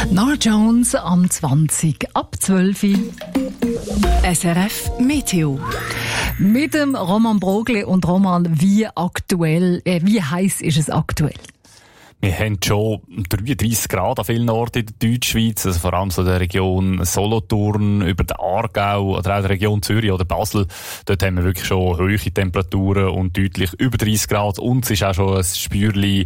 Norah Jones am 20 ab 12 Uhr. SRF Meteo. Mit dem Roman Brogli und Roman, wie heiß ist es aktuell? Wir haben schon 33 Grad an vielen Orten in der Deutschschweiz, also vor allem so der Region Solothurn, über den Aargau oder auch der Region Zürich oder Basel. Dort haben wir wirklich schon hohe Temperaturen und deutlich über 30 Grad. Und es ist auch schon ein Spürchen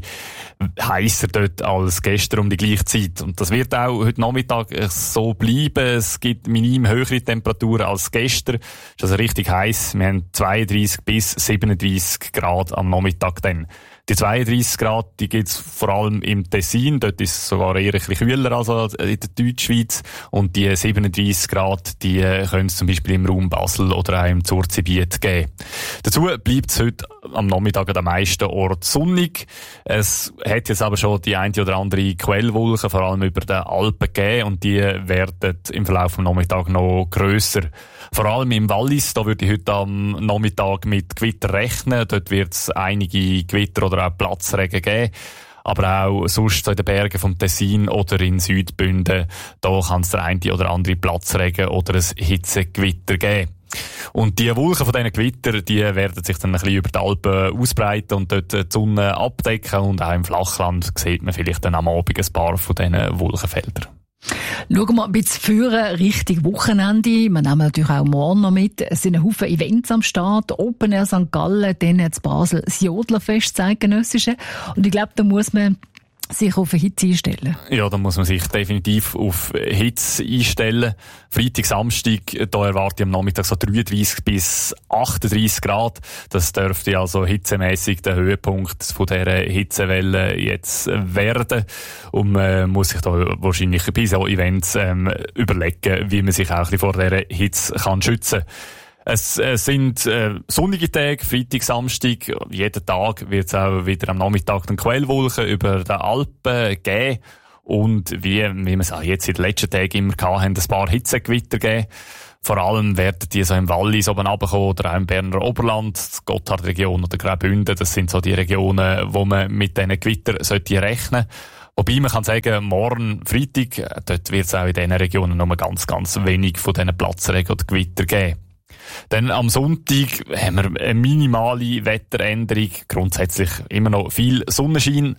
heißer dort als gestern um die gleiche Zeit. Und das wird auch heute Nachmittag so bleiben. Es gibt minim höhere Temperaturen als gestern. Es ist also richtig heiß. Wir haben 32 bis 37 Grad am Nachmittag dann. Die 32 Grad, die gibt's vor allem im Tessin. Dort ist es sogar eher ein bisschen kühler als in der Deutschschweiz. Und die 37 Grad, die können es zum Beispiel im Raum Basel oder auch im Zurzgebiet geben. Dazu bleibt es heute am Nachmittag an den meisten Orten sonnig. Es hat jetzt aber schon die eine oder andere Quellwolke, vor allem über den Alpen gegeben. Und die werden im Verlauf des Nachmittags noch grösser. Vor allem im Wallis, da würde ich heute am Nachmittag mit Gewitter rechnen. Dort wird es einige Gewitter oder auch Platzregen geben. Aber auch sonst so in den Bergen vom Tessin oder in Südbünden, da kann es der eine oder andere Platzregen oder ein Hitzegewitter geben. Und die Wolken von diesen Gewittern, die werden sich dann ein bisschen über die Alpen ausbreiten und dort die Sonne abdecken. Und auch im Flachland sieht man vielleicht dann am Abend ein paar von diesen Wolkenfeldern. Schauen wir ein bisschen führen Richtung Wochenende. Wir nehmen natürlich auch morgen noch mit. Es sind ein Haufen Events am Start. Open Air St. Gallen, dann in Basel das Jodlerfest, das Eidgenössische. Und ich glaube, da muss man sich auf eine Hitze einstellen. Ja, da muss man sich definitiv auf Hitze einstellen. Freitag, Samstag, da erwarte ich am Nachmittag so 33 bis 38 Grad. Das dürfte also hitzemässig der Höhepunkt von dieser Hitzewelle jetzt werden. Und man muss sich da wahrscheinlich bei so Events überlegen, wie man sich auch ein bisschen vor dieser Hitze kann schützen kann. Es sind sonnige Tage, Freitag, Samstag. Jeden Tag wird es auch wieder am Nachmittag den Quellwolken über den Alpen geben. Und wie wir es auch jetzt in den letzten Tagen immer hatten, ein paar Hitzegewitter geben. Vor allem werden die so im Wallis oben runterkommen oder auch im Berner Oberland, die Gotthardregion oder Graubünden. Das sind so die Regionen, wo man mit diesen Gewittern sollte rechnen. Wobei man kann sagen, morgen Freitag, dort wird es auch in diesen Regionen nur ganz, ganz wenig von diesen Platzregen oder Gewitter geben. Dann am Sonntag haben wir eine minimale Wetteränderung. Grundsätzlich immer noch viel Sonnenschein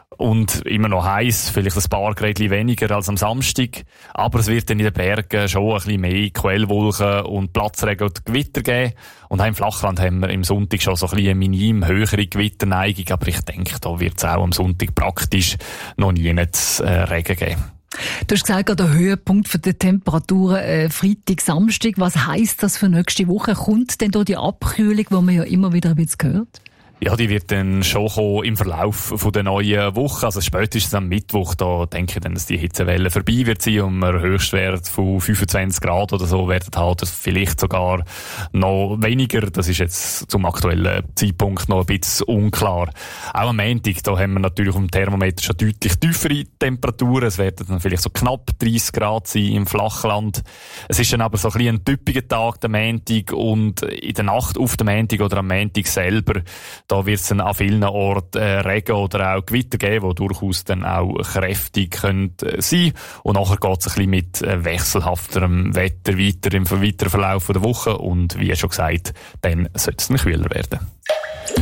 und immer noch heiß, vielleicht ein paar Grad weniger als am Samstag. Aber es wird dann in den Bergen schon ein bisschen mehr Quellwolken und Platzregen und Gewitter geben. Und auch im Flachland haben wir im Sonntag schon so ein bisschen eine minim höhere Gewitterneigung. Aber ich denke, da wird es auch am Sonntag praktisch noch nie Regen geben. Du hast gesagt, der Höhepunkt der Temperaturen Freitag, Samstag. Was heisst das für nächste Woche? Kommt denn da die Abkühlung, die man ja immer wieder ein bisschen hört? Ja, die wird dann schon kommen im Verlauf von der neuen Woche. Also spätestens am Mittwoch, da denke ich dann, dass die Hitzewelle vorbei wird sein und wir Höchstwert von 25 Grad oder so werden haben. Das vielleicht sogar noch weniger. Das ist jetzt zum aktuellen Zeitpunkt noch ein bisschen unklar. Auch am Montag, da haben wir natürlich auf dem Thermometer schon deutlich tiefere Temperaturen. Es werden dann vielleicht so knapp 30 Grad sein im Flachland. Es ist dann aber so ein bisschen ein typischer Tag, der Montag, und in der Nacht auf dem Montag oder am Montag selber, da wird es dann an vielen Orten Regen oder auch Gewitter geben, die durchaus dann auch kräftig sein können. Und nachher geht es ein bisschen mit wechselhafterem Wetter weiter im weiteren Verlauf der Woche. Und wie schon gesagt, dann sollte es dann kühler werden.